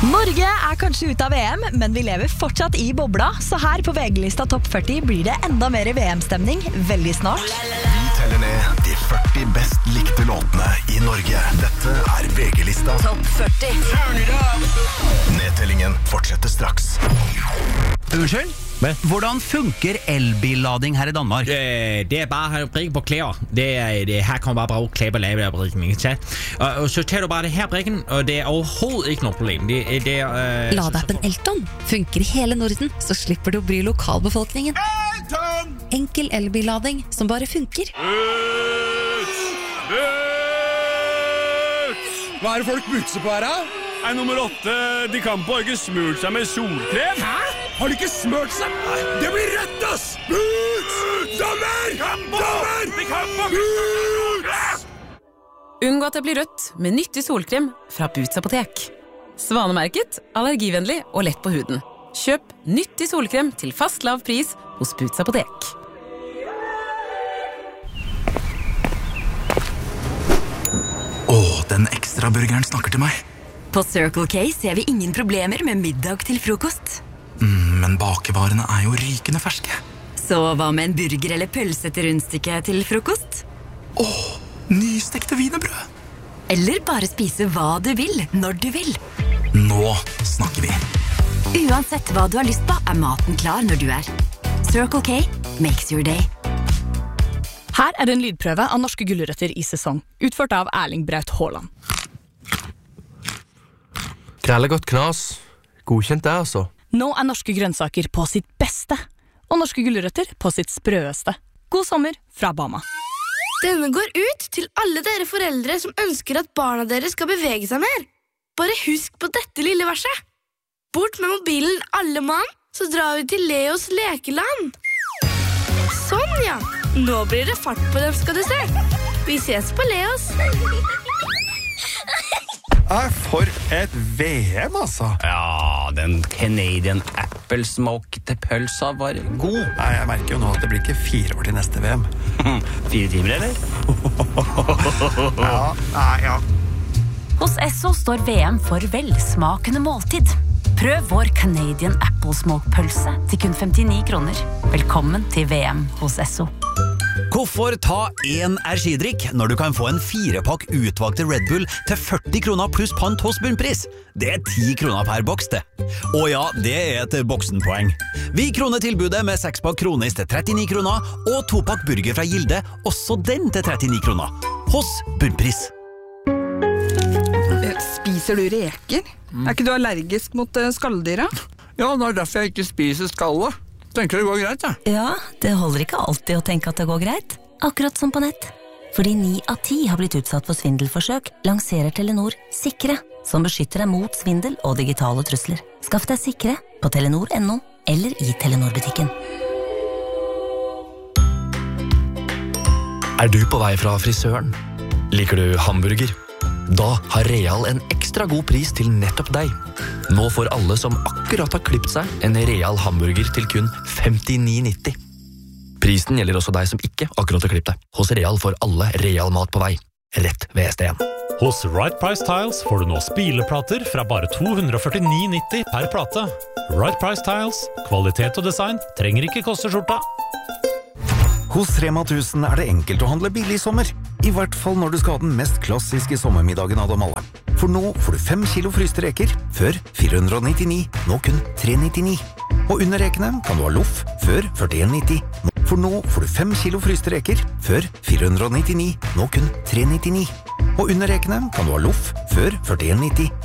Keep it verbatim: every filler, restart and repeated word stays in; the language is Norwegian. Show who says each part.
Speaker 1: Norge er kanskje ute av V M, men vi lever fortsatt i bobla, så her på V G-lista Topp førti blir det enda mer V M-stemning veldig snart.
Speaker 2: Vi teller ned de førti best likte låtene i Norge. Dette er V G-lista
Speaker 3: Topp førti.
Speaker 2: Nedtellingen fortsetter straks.
Speaker 4: Unnskyld? Hvordan funker elbillading her i Danmark?
Speaker 5: Øh, det er bare at brikke på klær. Det er, det, her kommer bare klær på lave af brikken, ikke sant? Og, og så tager du bare det her brikken, og det er overhovedet ikke noe problem. Det, det er, øh,
Speaker 3: Ladeappen Elton funker i hele Norden, så slipper du å bry lokalbefolkningen.
Speaker 6: Elton!
Speaker 3: Enkel elbillading som bare funker.
Speaker 6: Boots! Boots! Hva er det folk butser på her, da? Er nummer åtte, de kan på ikke smurt seg med solkrem. Hæ? Har de ikke smurt seg? Det blir rødt, ass! Boots! Dommer! Dommer! De kan på Boots!
Speaker 7: Unngå at det blir rødt med nyttig solkrem fra Boots apotek. Svanemerket, allergivennlig og lett på huden. Kjøp nyttig solkrem til fast lav pris hos Boots apotek.
Speaker 2: Åh, den ekstra burgeren snakker til meg.
Speaker 3: På Circle K ser vi ingen problemer med middag til frokost.
Speaker 2: Mm, men bakevarene er jo rykende ferske.
Speaker 3: Så hva med en burger eller pølse til rundstykke til frokost?
Speaker 2: Åh, nystekte wienerbrød.
Speaker 3: Eller bare spise hva du vil, når du vil.
Speaker 2: Nå snakker vi.
Speaker 3: Uansett hva du har lyst på, er maten klar når du er. Circle K makes your day.
Speaker 1: Her er en lydprøve av norske gulrøtter i sesong, utført av Erling Braut Haaland.
Speaker 8: Grelle godt knas. Godkjent det, altså.
Speaker 1: Nå er norske grønnsaker på sitt beste, og norske gulrøtter på sitt sprøeste. God sommer fra Bama.
Speaker 9: Denne går ut til alle dere foreldre som ønsker at barna deres skal bevege seg mer. Bare husk på dette lille verset. Bort med mobilen alle mann, så drar vi til Leos lekeland. Sånn, ja. Nå blir det fart på dem, skal du se. Vi ses på Leos.
Speaker 6: Er for et V M, altså.
Speaker 4: Ja, den Canadian Apple Smoked pølsa var god.
Speaker 6: Nei, jeg merker jo nå at det blir ikke fire år til neste V M.
Speaker 4: Fire timer, eller?
Speaker 6: Ja, nei, ja.
Speaker 10: Hos Esso står V M for velsmakende måltid. Prøv vår Canadian Apple Smoke pølse til kun femtini kroner. Velkommen til V M hos Esso.
Speaker 4: Hvorfor ta en energidrikk når du kan få en firepakk utvalgte Red Bull til førti kroner pluss pant hos bunnpris? Det er ti kroner per boks, det. Og ja, det er et boksenpoeng. Vi kroner tilbudet med sekspakk kronis til trettini kroner, og topakk burger fra Gilde, også den til trettini kroner. Hos bunnpris.
Speaker 11: Spiser du reker? Er ikke du allergisk mot skalldyra?
Speaker 6: Ja, det er derfor jeg ikke spiser skallet. Tenker det går greit, ja.
Speaker 10: Ja, det holder ikke alltid å tenke at det går greit. Akkurat som på nett. Fordi ni av ti har blitt utsatt for svindelforsøk, lanserer Telenor Sikre, som beskytter deg mot svindel og digitale trusler. Skaff deg Sikre på telenor punktum no eller i Telenor-butikken.
Speaker 8: Er du på vei fra frisøren? Liker du hamburger? Da har Real en ekstra god pris til nettopp deg. Nå får alle som akkurat har klippet seg en Real hamburger til kun femtini nitti. Prisen gjelder også deg som ikke akkurat har klippet deg. Hos Real får alle Real mat på vei. Rett ved S D en.
Speaker 12: Hos Right Price Tiles får du nå spileplater fra bare to hundre og førtini nitti per plate. Right Price Tiles, kvalitet og design trenger ikke koste skjorta.
Speaker 13: Hos Rema tusen er det enkelt å handle billig i sommer. I hvert fall når du skal ha den mest klassiske sommermiddagen av dem alle. For nå får du fem kilo fryste reker, før fire hundre og nittini, nå kun tre nittini. Og under rekene kan du ha loff, før førtien nitti. For nå får du fem kilo fryste reker, før fire hundre og nittini, nå kun tre nittini. Og under rekene kan du ha loff, før førtien nitti.